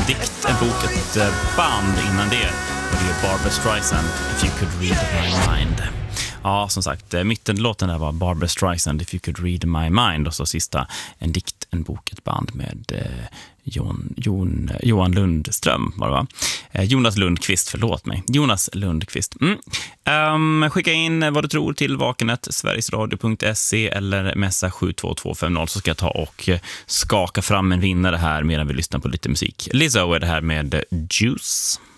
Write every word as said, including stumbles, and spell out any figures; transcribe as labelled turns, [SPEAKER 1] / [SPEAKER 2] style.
[SPEAKER 1] dikt, en bok, ett eh, band innan det. Och det är Barbra Streisand, If You Could Read My Mind. Ja, som sagt, mittenlåten där var Barbra Streisand, If You Could Read My Mind. Och så sista, en dikt, en bok, ett band med eh, Jon, Jon, Johan Lundström var det va? Eh, Jonas Lundqvist, förlåt mig. Jonas Lundqvist. Mm. Um, skicka in vad du tror till vakenet, sverigesradio punkt se eller messa sju två två fem noll, så ska jag ta och skaka fram en vinnare här medan vi lyssnar på lite musik. Lizzo är det här med Juice.